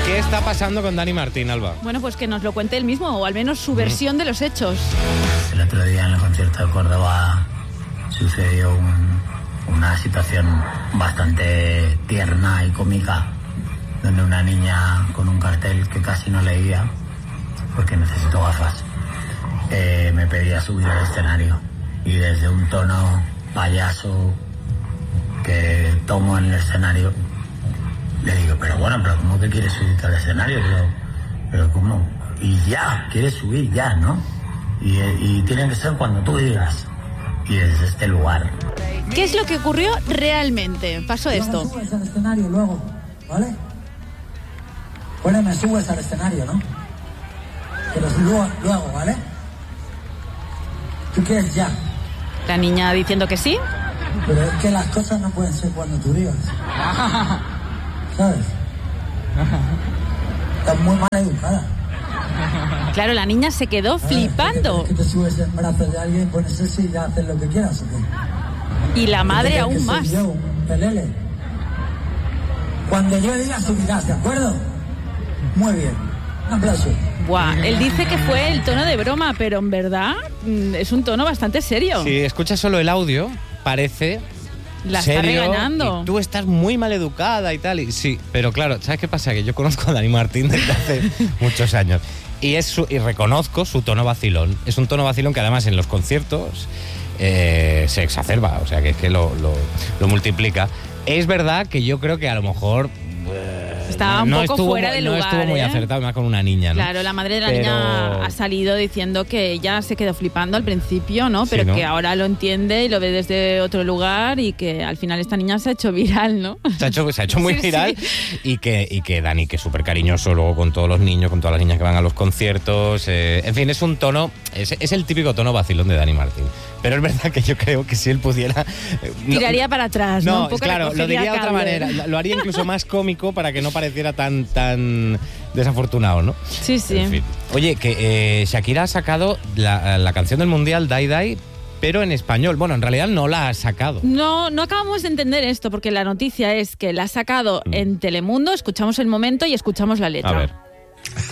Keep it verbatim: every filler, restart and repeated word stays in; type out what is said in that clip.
¿Qué está pasando con Dani Martín, Alba? Bueno, pues que nos lo cuente él mismo, o al menos su versión de los hechos. El otro día en el concierto de Córdoba sucedió un, una situación bastante tierna y cómica, donde una niña con un cartel que casi no leía, porque necesito gafas, eh, me pedía subir al escenario. Y desde un tono payaso que tomo en el escenario, le digo, pero bueno, pero ¿cómo que quieres subirte al escenario? Pero, pero ¿cómo? Y ya, quieres subir ya, ¿no? Y, y tiene que ser cuando tú digas. Y desde este lugar. ¿Qué es lo que ocurrió realmente? Pasó esto. Me subes al escenario luego, ¿vale? Bueno, me subes al escenario, ¿no? Pero luego, luego, ¿vale? ¿Tú quieres ya? La niña diciendo que sí. Pero es que las cosas no pueden ser cuando tú digas. ¿Sabes? Estás muy mal educada. Claro, la niña se quedó Ah, flipando. Es que, es que te subes en brazos de alguien, pones eso y ya haces lo que quieras, ¿o qué? Y la madre ¿Qué aún que soy más. yo, un pelele? Cuando yo diga subirás, ¿de acuerdo? Muy bien. Un aplauso. Buah, él dice que fue el tono de broma, pero en verdad mm, es un tono bastante serio. Si escuchas solo el audio, parece La está serio regañando. y tú estás muy mal educada y tal. Y sí, pero claro, ¿sabes qué pasa? Que yo conozco a Dani Martín desde hace muchos años y, es su, y reconozco su tono vacilón. Es un tono vacilón que además en los conciertos eh, se exacerba, o sea que es que lo, lo, lo multiplica. Es verdad que yo creo que a lo mejor... Estaba un no poco estuvo, fuera de no lugar, estuvo muy ¿eh? acertado, más con una niña, ¿no? Claro, la madre de la Pero... niña ha salido diciendo que ella se quedó flipando al principio, ¿no? Pero Sí, ¿no? que ahora lo entiende y lo ve desde otro lugar y que al final esta niña se ha hecho viral, ¿no? Se ha hecho, se ha hecho muy Sí, viral sí. y que y que Dani, que es súper cariñoso luego con todos los niños, con todas las niñas que van a los conciertos. Eh, en fin, es un tono, es, es el típico tono vacilón de Dani Martín. Pero es verdad que yo creo que si él pudiera... eh, no- Tiraría para atrás, ¿no? No, Un poco claro, le lo cogería diría de otra cable. manera. Lo- Lo haría incluso más cómico para que no pareciera tan tan desafortunado, ¿no? Sí, sí. En fin. Oye, que eh, Shakira ha sacado la, la canción del Mundial, Die Die, pero en español. Bueno, en realidad no la ha sacado. No, no acabamos de entender esto porque la noticia es que la ha sacado Mm. en Telemundo, escuchamos el momento y escuchamos la letra. A ver.